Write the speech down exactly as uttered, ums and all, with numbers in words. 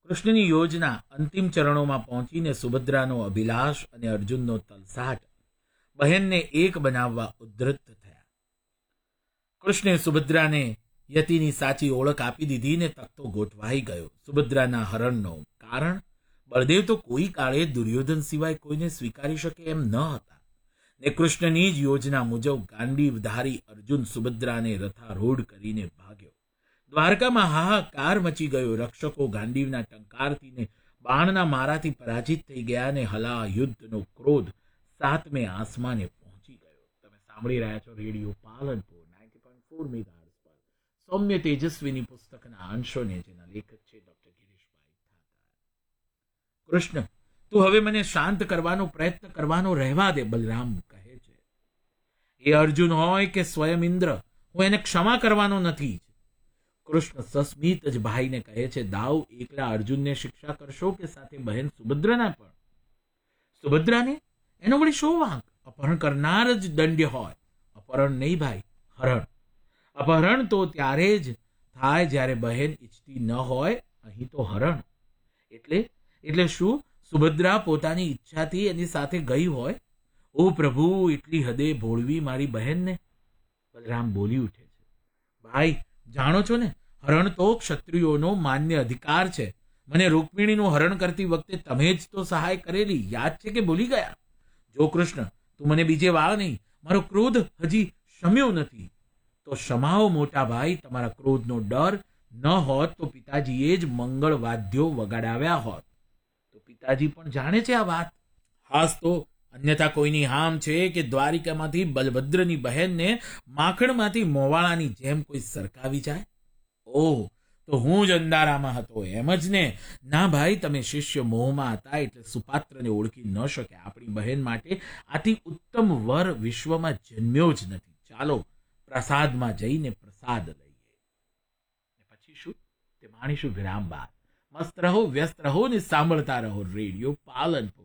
કૃષ્ણની યોજના અંતિમ ચરણોમાં પહોંચીને સુભદ્રાનો અભિલાષ અને અર્જુનનો તલસાટ બહેનને એક બનાવવા ઉદ્ધત થયા. કૃષ્ણે સુભદ્રાને યતિની સાચી ઓળખ આપી દીધી ને તખતો ગોઠવાઈ ગયો. સુભદ્રાના હરણનો કારણ બળદેવ તો કોઈ કાળે દુર્યોધન સિવાય કોઈને સ્વીકારી શકે એમ ન હતા ને કૃષ્ણની જ યોજના મુજબ ગાંડીવધારી અર્જુન સુભદ્રાને રથારૂઢ કરીને ભાગ્યો. દ્વારકામાં હાહાકાર મચી ગયો. રક્ષકો ગાંડીવના ટંકારથી ને બાણના મારાથી પરાજિત થઈ ગયા ને હલા યુદ્ધનો ક્રોધ સાતમે આસમાને પહોંચી ગયો. તમે સાંભળી રહ્યા છો radio Palanpur ninety point four megahertz પર સૌમ્ય તેજસ્વીની પુસ્તકના અંશોને, જેના લેખક છે ડોક્ટર ગિરીશભાઈ ઠાકર. કૃષ્ણ, તું હવે મને શાંત કરવાનો પ્રયત્ન કરવાનો રહેવા દે, બલરામ કહે છે. એ અર્જુન હોય કે સ્વયં ઇન્દ્ર, હું એને ક્ષમા કરવાનો નથી. કૃષ્ણ સસ્મિત જ ભાઈને કહે છે, દાવ એકલા અર્જુનને શિક્ષા કરશો કે સાથે બહેન સુભદ્રાના પણ? સુભદ્રાને? એનો વળી શો વાંક? અપહરણ કરનાર જ દંડ્ય હોય. અપહરણ નહીં ભાઈ, હરણ. અપહરણ તો ત્યારે જ થાય જ્યારે બહેન ઈચ્છતી ન હોય. અહીં તો હરણ. એટલે એટલે શું સુભદ્રા પોતાની ઈચ્છાથી એની સાથે ગઈ હોય? ઓ પ્રભુ, એટલી હદે ભોળવી મારી બહેનને? બલરામ બોલી ઉઠે છે, ભાઈ જાણો છો ને, હરણ તો ક્ષત્રિયોનો માન્ય અધિકાર છે. મને રૂકમિણીનું હરણ કરતી વખતે તમે જ તો સહાય કરેલી, યાદ છે કે ભૂલી ગયા? જો કૃષ્ણ, તું મને બીજે વાળ નહીં, મારો ક્રોધ હજી શમ્યો નથી. તો શમાઓ મોટા ભાઈ, તમારા ક્રોધનો ડર ન હોત તો પિતાજીએ જ મંગળ વાદ્યો વગાડાવ્યા હોત. તો પિતાજી પણ જાણે છે આ વાત. હાસ તો અન્યથા કોઈની હામ છે કે દ્વારિકામાંથી બલભદ્રની બહેનને માખણમાંથી મોવાળાની જેમ કોઈ સરકાવી જાય? ઓહ, તો હું જ અંધારામાં હતો એમ જ ને? ના ભાઈ, તમે શિષ્ય મોહમાં હતા એટલે સુપાત્રને ઓળખી ન શક્યા. આપણી બહેન માટે આથી ઉત્તમ વર વિશ્વમાં જન્મ્યો જ નથી. ચાલો પ્રસાદમાં જઈને પ્રસાદ લઈએ. પછી શું તે માણીશું વિરામ બાદ. મસ્ત રહો, વ્યસ્ત રહો ને સાંભળતા રહો રેડિયો પાલનપુર.